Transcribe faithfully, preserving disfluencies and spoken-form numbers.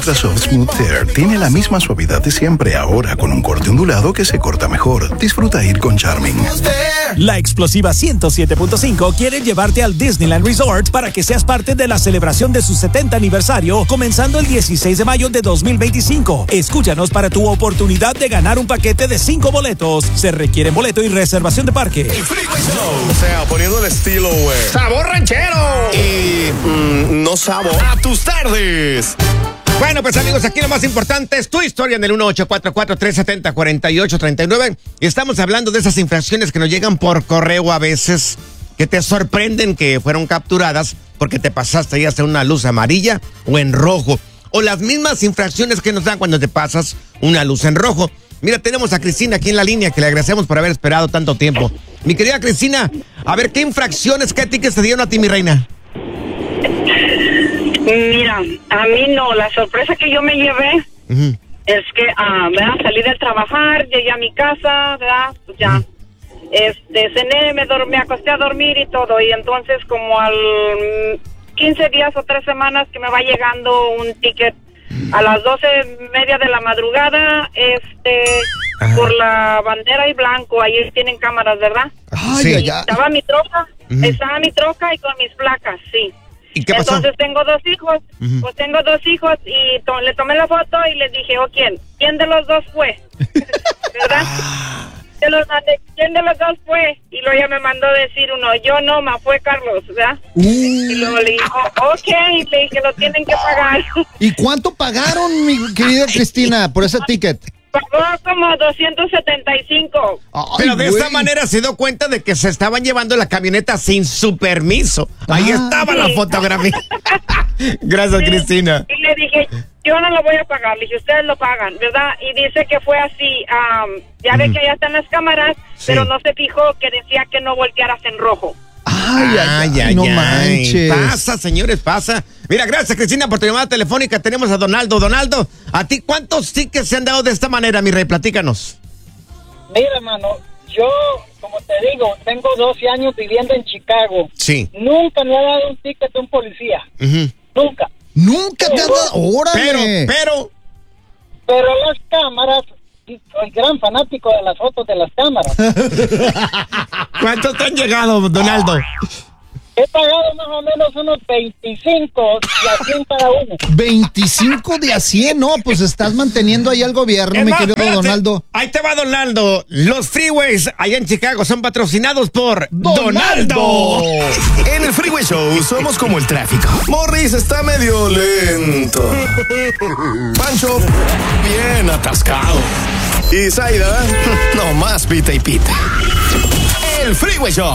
Soft Smooth Tear tiene la misma suavidad de siempre, ahora con un corte ondulado que se corta mejor. Disfruta ir con Charming. La explosiva ciento siete punto cinco quiere llevarte al Disneyland Resort para que seas parte de la celebración de su setenta aniversario, comenzando el dieciséis de mayo de dos mil veinticinco. Escúchanos para tu oportunidad de ganar un paquete de cinco boletos. Se requiere boleto y reservación de parque. O sea, poniendo el estilo, güey. ¡Sabor ranchero! Y mm, no sabor a tus tardes. Bueno, pues amigos, aquí lo más importante es tu historia en el uno ocho cuatro cuatro, tres siete cero, cuatro ocho tres nueve. Y estamos hablando de esas infracciones que nos llegan por correo a veces, que te sorprenden que fueron capturadas porque te pasaste ya sea una luz amarilla o en rojo. O las mismas infracciones que nos dan cuando te pasas una luz en rojo. Mira, tenemos a Cristina aquí en la línea, que le agradecemos por haber esperado tanto tiempo. Mi querida Cristina, a ver, ¿qué infracciones, qué tickets te dieron a ti, mi reina? Mira, a mí no, la sorpresa que yo me llevé uh-huh. es que, ah, ¿verdad? Salí de trabajar, llegué a mi casa, ¿verdad? Pues ya, uh-huh. este, cené, me, dormí, me acosté a dormir y todo, y entonces como al quince días o tres semanas que me va llegando un ticket a las doce media de la madrugada, este, uh-huh. por la bandera y blanco, ahí tienen cámaras, ¿verdad? Ay, sí. Y estaba mi troca, uh-huh. estaba mi troca y con mis placas, sí. ¿Y qué pasó? Entonces tengo dos hijos, uh-huh. pues tengo dos hijos y to- le tomé la foto y les dije, ¿o quién? ¿Quién de los dos fue? ¿Verdad? de los, ¿Quién de los dos fue? Y luego ya me mandó decir uno, yo no, ma, fue Carlos, ¿verdad? Uh. Y luego le dijo, ok, y le dije, lo tienen que pagar. ¿Y cuánto pagaron, mi querida Cristina, por ese ticket? Pagó como doscientos setenta y cinco. Ay, pero de güey. esta manera se dio cuenta de que se estaban llevando la camioneta sin su permiso. Ahí ah, estaba sí. la fotografía. Gracias, sí. Cristina. Y le dije, yo no lo voy a pagar. Le dije, ustedes lo pagan, ¿verdad? Y dice que fue así. Um, ya mm. ve que allá están las cámaras, sí. pero no se fijó que decía que no voltearas en rojo. Ay, ay, ay, ay, no ay, manches. Pasa, señores, pasa. Mira, gracias, Cristina, por tu llamada telefónica. Tenemos a Donaldo. Donaldo, ¿a ti cuántos tickets se han dado de esta manera, mi rey? Platícanos. Mira, hermano, yo, como te digo, tengo doce años viviendo en Chicago. Sí. Nunca me ha dado un ticket a un policía. Uh-huh. Nunca. Nunca pero, te ha dado. ¡Órale! Pero, pero. Pero las cámaras. Soy gran fanático de las fotos de las cámaras. ¿Cuántos te han llegado, Donaldo? He pagado más o menos unos veinticinco de a cien cada uno. veinticinco de a cien, no, pues estás manteniendo ahí al gobierno, es mi más, querido espérate. Donaldo. Ahí te va, Donaldo. Los freeways allá en Chicago son patrocinados por Donaldo. Donaldo. En el Freeway Show somos como el tráfico. Morris está medio lento. Pancho, bien atascado. Y Zaida, no más pita y pita. El Freeway Show.